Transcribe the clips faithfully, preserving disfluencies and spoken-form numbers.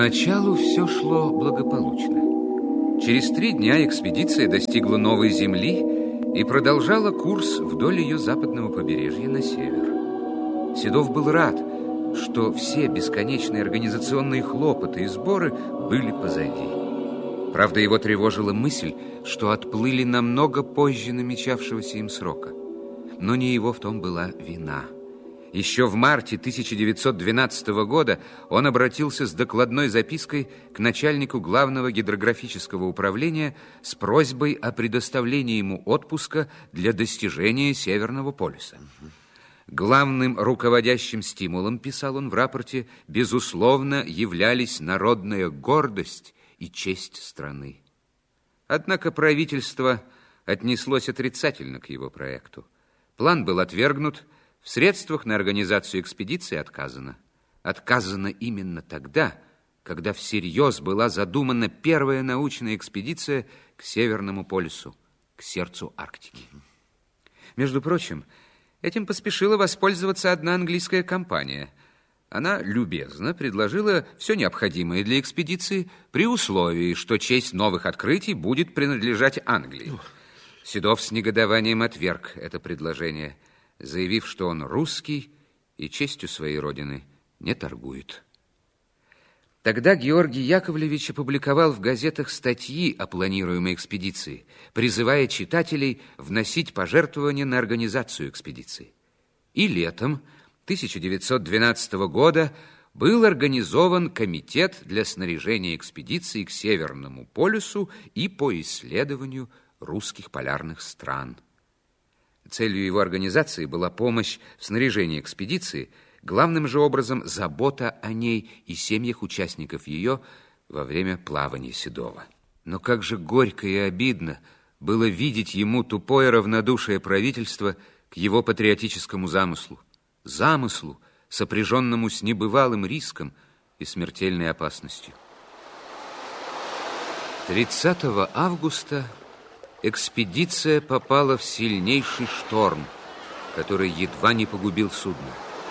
Поначалу все шло благополучно. Через три дня экспедиция достигла новой земли и продолжала курс вдоль ее западного побережья на север. Седов был рад, что все бесконечные организационные хлопоты и сборы были позади. Правда, его тревожила мысль, что отплыли намного позже намечавшегося им срока. Но не его в том была вина. Еще в марте тысяча девятьсот двенадцатого года он обратился с докладной запиской к начальнику главного гидрографического управления с просьбой о предоставлении ему отпуска для достижения Северного полюса. Главным руководящим стимулом, писал он в рапорте, безусловно, являлись народная гордость и честь страны. Однако правительство отнеслось отрицательно к его проекту. План был отвергнут, в средствах на организацию экспедиции отказано. Отказано именно тогда, когда всерьез была задумана первая научная экспедиция к Северному полюсу, к сердцу Арктики. Между прочим, этим поспешила воспользоваться одна английская компания. Она любезно предложила все необходимое для экспедиции при условии, что честь новых открытий будет принадлежать Англии. Седов с негодованием отверг это предложение, заявив, что он русский и честью своей родины не торгует. Тогда Георгий Яковлевич опубликовал в газетах статьи о планируемой экспедиции, призывая читателей вносить пожертвования на организацию экспедиции. И летом тысяча девятьсот двенадцатого года был организован комитет для снаряжения экспедиции к Северному полюсу и по исследованию русских полярных стран. Целью его организации была помощь в снаряжении экспедиции, главным же образом забота о ней и семьях участников ее во время плавания Седова. Но как же горько и обидно было видеть ему тупое равнодушие правительства к его патриотическому замыслу, замыслу, сопряженному с небывалым риском и смертельной опасностью. тридцатого августа экспедиция попала в сильнейший шторм, который едва не погубил судно.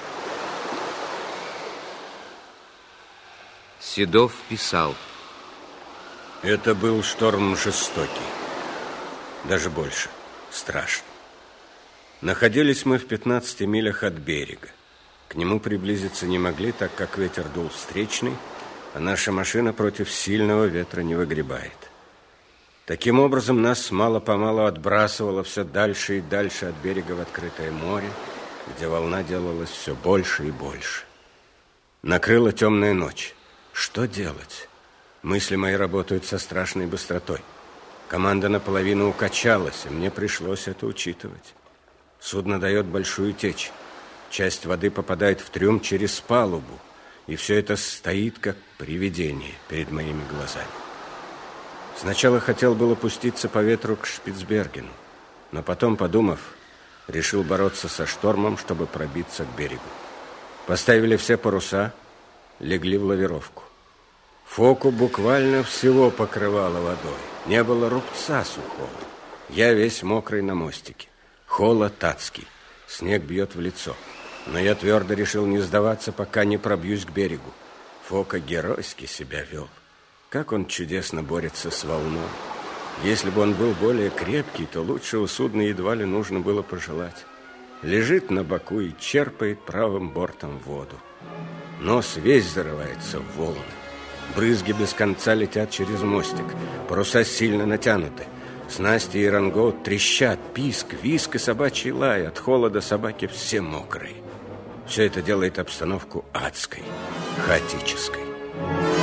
Седов писал: это был шторм жестокий, даже больше, страшный. Находились мы в пятнадцати милях от берега. К нему приблизиться не могли, так как ветер дул встречный, а наша машина против сильного ветра не выгребает. Таким образом, нас мало-помалу отбрасывало все дальше и дальше от берега в открытое море, где волна делалась все больше и больше. Накрыла темная ночь. Что делать? Мысли мои работают со страшной быстротой. Команда наполовину укачалась, и мне пришлось это учитывать. Судно дает большую течь. Часть воды попадает в трюм через палубу, и все это стоит, как привидение перед моими глазами. Сначала хотел было пуститься по ветру к Шпицбергену, но потом, подумав, решил бороться со штормом, чтобы пробиться к берегу. Поставили все паруса, легли в лавировку. Фоку буквально всего покрывало водой. Не было рубца сухого. Я весь мокрый на мостике. Холод адский. Снег бьет в лицо. Но я твердо решил не сдаваться, пока не пробьюсь к берегу. Фока геройски себя вел. Как он чудесно борется с волной. Если бы он был более крепкий, то лучшего судна едва ли нужно было пожелать. Лежит на боку и черпает правым бортом воду. Нос весь зарывается в волны. Брызги без конца летят через мостик. Паруса сильно натянуты. Снасти и рангоут трещат, писк, виск и собачий лай. От холода собаки все мокрые. Все это делает обстановку адской, хаотической.